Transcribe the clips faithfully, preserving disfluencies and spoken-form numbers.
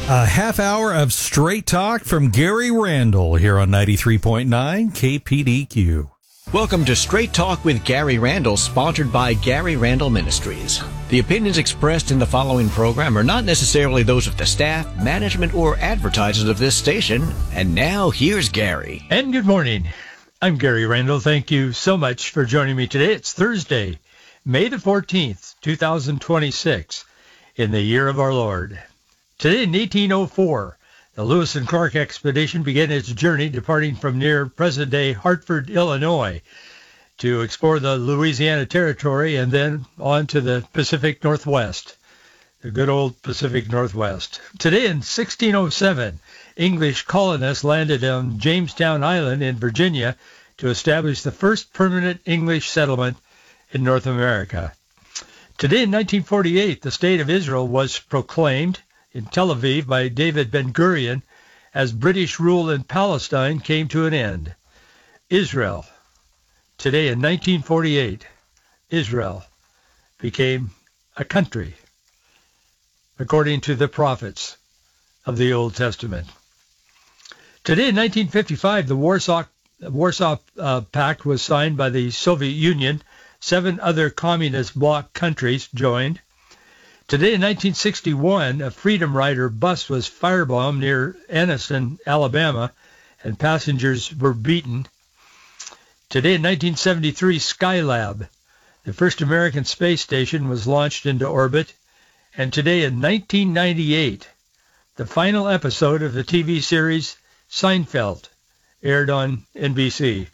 A half hour of straight talk from Gary Randall here on ninety-three point nine K P D Q. Welcome to Straight Talk with Gary Randall, sponsored by Gary Randall Ministries. The opinions expressed in the following program are not necessarily those of the staff, management, or advertisers of this station. And now, here's Gary. And good morning. I'm Gary Randall. Thank you so much for joining me today. It's Thursday, May the fourteenth, two thousand twenty-six, in the year of our Lord. Today in eighteen oh four, the Lewis and Clark expedition began its journey departing from near present-day Hartford, Illinois, to explore the Louisiana Territory and then on to the Pacific Northwest, the good old Pacific Northwest. Today in sixteen oh seven, English colonists landed on Jamestown Island in Virginia to establish the first permanent English settlement in North America. Today in nineteen forty-eight, the State of Israel was proclaimed in Tel Aviv by David Ben-Gurion as British rule in Palestine came to an end. Israel, today in nineteen forty-eight, Israel became a country, according to the prophets of the Old Testament. Today in nineteen fifty-five, the Warsaw, Warsaw uh, Pact was signed by the Soviet Union. Seven other communist bloc countries joined. Today in nineteen sixty-one, a Freedom Rider bus was firebombed near Anniston, Alabama, and passengers were beaten. Today in nineteen seventy-three, Skylab, the first American space station, was launched into orbit. And today in nineteen ninety-eight, the final episode of the T V series Seinfeld aired on N B C.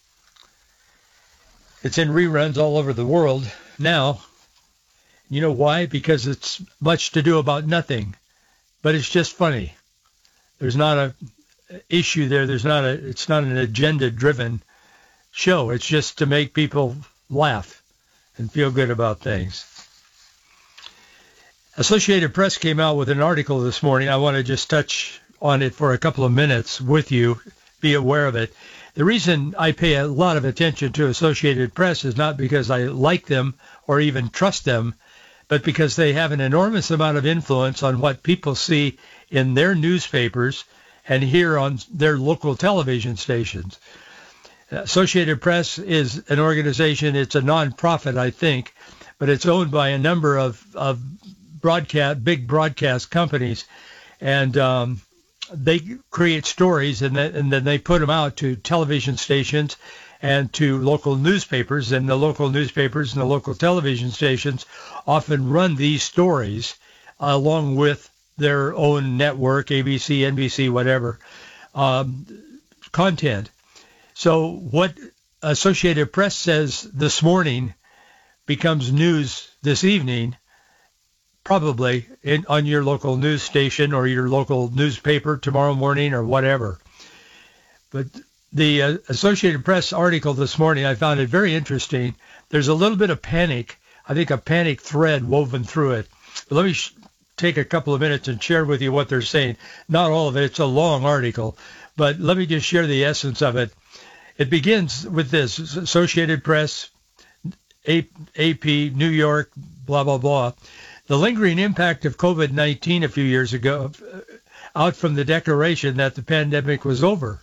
It's in reruns all over the world now. You know why? Because it's much to do about nothing, but it's just funny. There's not a issue there. There's not a. It's not an agenda-driven show. It's just to make people laugh and feel good about things. Associated Press came out with an article this morning. I want to just touch on it for a couple of minutes with you. Be aware of it. The reason I pay a lot of attention to Associated Press is not because I like them or even trust them, but because they have an enormous amount of influence on what people see in their newspapers and hear on their local television stations. Associated Press is an organization, it's a nonprofit, I think, but it's owned by a number of, of broadcast, big broadcast companies, and um, they create stories, and then, and then they put them out to television stations and to local newspapers, and the local newspapers and the local television stations often run these stories along with their own network, A B C, N B C, whatever, um, content. So what Associated Press says this morning becomes news this evening, probably in, on your local news station or your local newspaper tomorrow morning or whatever. But the uh, Associated Press article this morning, I found it very interesting. There's a little bit of panic, I think a panic thread woven through it. But let me sh- take a couple of minutes and share with you what they're saying. Not all of it. It's a long article, but let me just share the essence of it. It begins with this: Associated Press, A P, New York, blah, blah, blah. The lingering impact of COVID nineteen a few years ago, out from the declaration that the pandemic was over,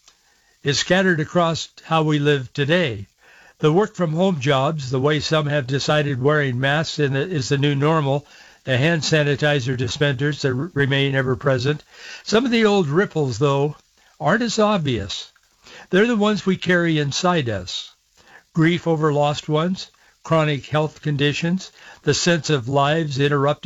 is scattered across how we live today. The work-from-home jobs, the way some have decided wearing masks in the, is the new normal, the hand sanitizer dispensers that r- remain ever-present. Some of the old ripples, though, aren't as obvious. They're the ones we carry inside us. Grief over lost ones, chronic health conditions, the sense of lives interrupted